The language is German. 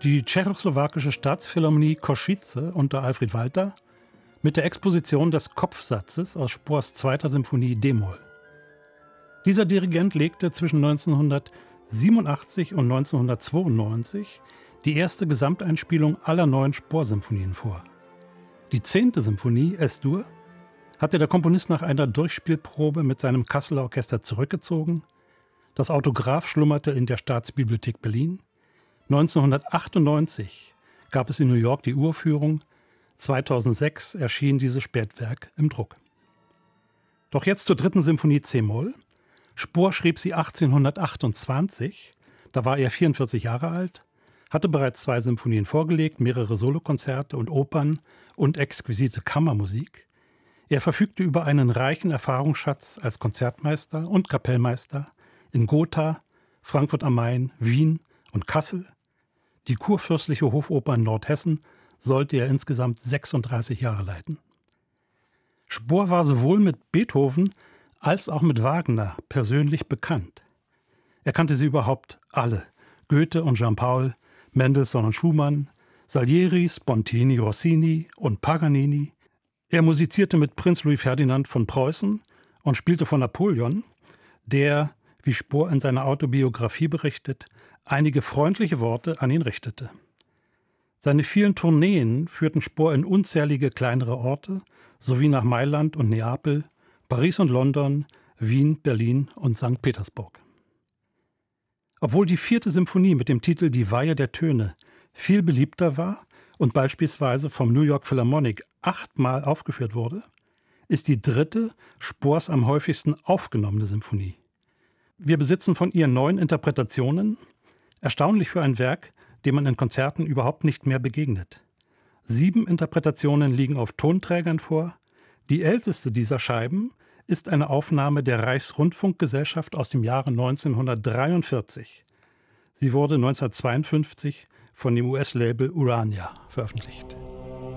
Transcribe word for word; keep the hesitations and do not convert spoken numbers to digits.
Die tschechoslowakische Staatsphilharmonie Košice unter Alfred Walter mit der Exposition des Kopfsatzes aus Spohrs zweiter Symphonie d-Moll. Dieser Dirigent legte zwischen neunzehnhundertsiebenundachtzig und neunzehnhundertzweiundneunzig die erste Gesamteinspielung aller neun Spohr-Symphonien vor. Die zehnte Symphonie, Es-Dur, hatte der Komponist nach einer Durchspielprobe mit seinem Kasseler Orchester zurückgezogen. Das Autograph schlummerte in der Staatsbibliothek Berlin. neunzehnhundertachtundneunzig gab es in New York die Uraufführung. zweitausendsechs erschien dieses Spätwerk im Druck. Doch jetzt zur dritten Symphonie c-Moll. Spohr schrieb sie achtzehnhundertachtundzwanzig, da war er vierundvierzig Jahre alt, hatte bereits zwei Symphonien vorgelegt, mehrere Solokonzerte und Opern und exquisite Kammermusik. Er verfügte über einen reichen Erfahrungsschatz als Konzertmeister und Kapellmeister in Gotha, Frankfurt am Main, Wien und Kassel. Die Kurfürstliche Hofoper in Nordhessen sollte er insgesamt sechsunddreißig Jahre leiten. Spohr war sowohl mit Beethoven als auch mit Wagner persönlich bekannt. Er kannte sie überhaupt alle: Goethe und Jean-Paul, Mendelssohn und Schumann, Salieri, Spontini, Rossini und Paganini. Er musizierte mit Prinz Louis Ferdinand von Preußen und spielte vor Napoleon, der, wie Spohr in seiner Autobiografie berichtet, einige freundliche Worte an ihn richtete. Seine vielen Tourneen führten Spohr in unzählige kleinere Orte, sowie nach Mailand und Neapel, Paris und London, Wien, Berlin und Sankt Petersburg. Obwohl die vierte Symphonie mit dem Titel Die Weihe der Töne viel beliebter war und beispielsweise vom New York Philharmonic achtmal aufgeführt wurde, ist die dritte Spohrs am häufigsten aufgenommene Symphonie. Wir besitzen von ihr neun Interpretationen, erstaunlich für ein Werk, dem man in Konzerten überhaupt nicht mehr begegnet. Sieben Interpretationen liegen auf Tonträgern vor. Die älteste dieser Scheiben ist eine Aufnahme der Reichsrundfunkgesellschaft aus dem Jahre neunzehnhundertdreiundvierzig. Sie wurde neunzehnhundertzweiundfünfzig von dem U S-Label Urania veröffentlicht.